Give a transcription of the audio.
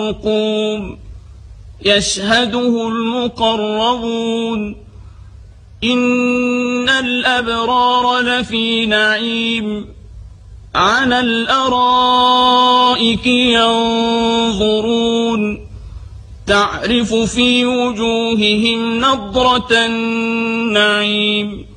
مرقوم يشهده المقربون إن الأبرار لفي نعيم على الأرائك ينظرون تعرف في وجوههم نضرة النعيم